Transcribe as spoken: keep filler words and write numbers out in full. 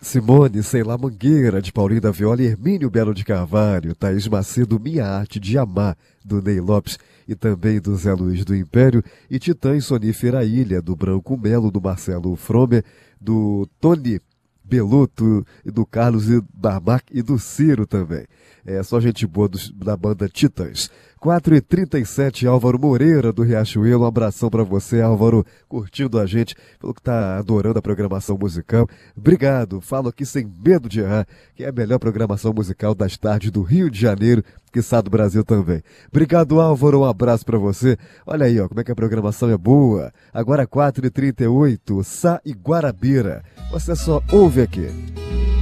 Simone, sei lá, Mangueira, de Paulinho da Viola e Hermínio Belo de Carvalho, Thaís Macedo, Minha Arte de Amar, do Ney Lopes e também do Zé Luiz do Império, e Titã e Sonífera Ilha, do Branco Melo, do Marcelo Fromer, do Tony Beluto, e do Carlos Barmac e do Ciro também. É só gente boa dos, da banda Titãs. quatro e trinta e sete, Álvaro Moreira, do Riachuelo. Um abração pra você, Álvaro, curtindo a gente, falou que tá adorando a programação musical. Obrigado, falo aqui sem medo de errar, que é a melhor programação musical das tardes do Rio de Janeiro, quiçá do Brasil também. Obrigado, Álvaro, um abraço pra você. Olha aí, ó, como é que a programação é boa. Agora quatro e trinta e oito, Sá e Guarabira. Você só ouve aqui.